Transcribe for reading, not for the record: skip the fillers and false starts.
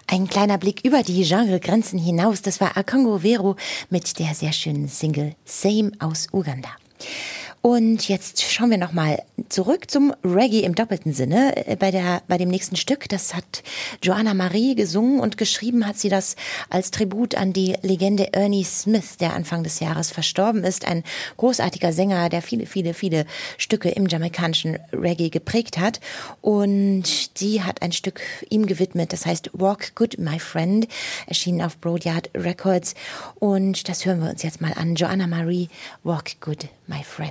Ein kleiner Blick über die Genregrenzen hinaus, das war Akongo Vero mit der sehr schönen Single Same aus Uganda. Und jetzt schauen wir nochmal zurück zum Reggae im doppelten Sinne. Bei dem nächsten Stück, das hat Joanna Marie gesungen und geschrieben hat sie das als Tribut an die Legende Ernie Smith, der Anfang des Jahres verstorben ist. Ein großartiger Sänger, der viele, viele, viele Stücke im jamaikanischen Reggae geprägt hat. Und sie hat ein Stück ihm gewidmet, das heißt Walk Good, My Friend, erschienen auf Broadyard Records. Und das hören wir uns jetzt mal an. Joanna Marie, Walk Good, My Friend.